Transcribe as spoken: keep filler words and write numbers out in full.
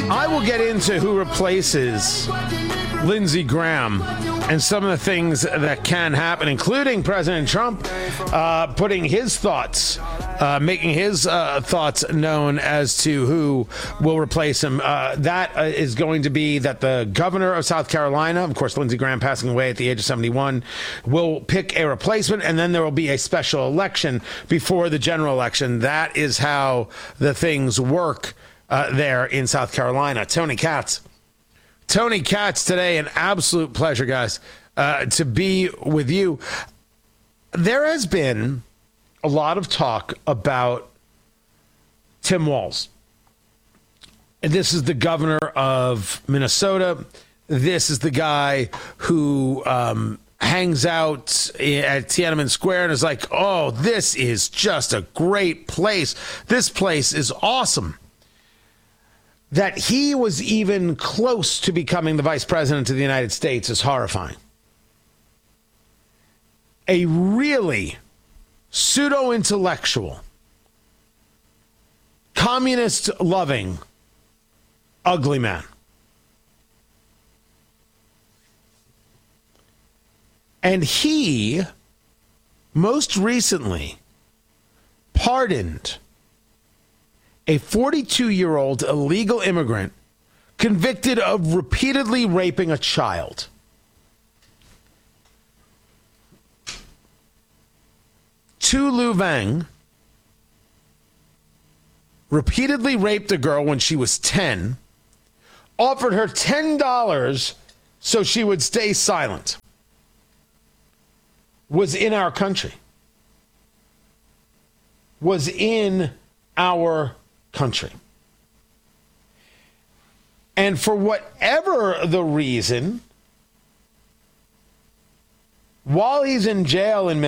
I will get into who replaces Lindsey Graham and some of the things that can happen, including President Trump uh, putting his thoughts, uh, making his uh, thoughts known as to who will replace him. Uh, that uh, is going to be that the governor of South Carolina, of course, Lindsey Graham passing away at the age of seventy-one, will pick a replacement, and then there will be a special election before the general election. That is how the things work uh, there in South Carolina. Tony Katz. Tony Katz today, an absolute pleasure, guys, uh, to be with you. There has been a lot of talk about Tim Walz. This is the governor of Minnesota. This is the guy who um, hangs out at Tiananmen Square and is like, oh, this is just a great place. This place is awesome. That he was even close to becoming the vice president of the United States is horrifying. A really pseudo-intellectual, communist-loving, ugly man. And he, most recently, pardoned a forty-two-year-old illegal immigrant convicted of repeatedly raping a child. Tu Lu Vang repeatedly raped a girl when she was ten, offered her ten dollars so she would stay silent, was in our country, was in our country. And for whatever the reason, while he's in jail in Minnesota,